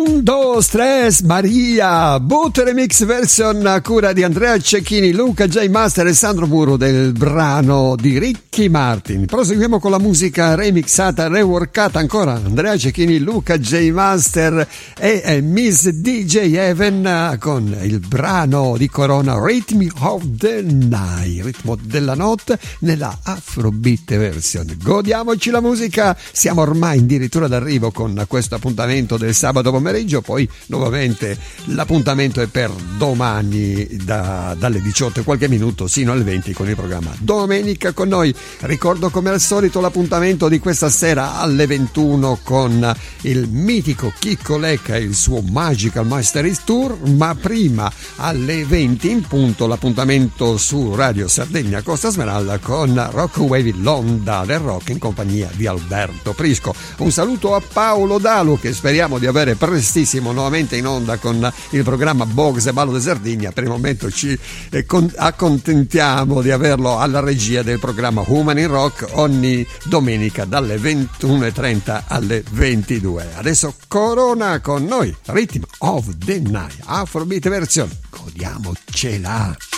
Dos, tres, Maria, Boot Remix version a cura di Andrea Cecchini, Luca J. Master e Sandro Muro del brano di Ricky Martin. Proseguiamo con la musica remixata, reworkata ancora. Andrea Cecchini, Luca J. Master e Miss DJ Even con il brano di Corona Rhythm of the Night, ritmo della notte nella Afrobeat version. Godiamoci la musica, siamo ormai addirittura d'arrivo con questo appuntamento del sabato pomeriggio. Poi nuovamente l'appuntamento è per domani dalle 18 e qualche minuto sino alle 20 con il programma Domenica con noi. Ricordo come al solito l'appuntamento di questa sera alle 21 con il mitico Chicco Lecca e il suo Magical Mysteries Tour, ma prima alle 20 in punto l'appuntamento su Radio Sardegna Costa Smeralda con Rock Wave, l'onda del rock in compagnia di Alberto Prisco. Un saluto a Paolo Dalu che speriamo di avere prestissimo nuovamente in onda con il programma Box e Ballo di Sardegna. Per il momento ci accontentiamo di averlo alla regia del programma Human in Rock ogni domenica dalle 21:30 alle 22. Adesso Corona con noi, Rhythm of the Night, Afrobeat version, godiamocela.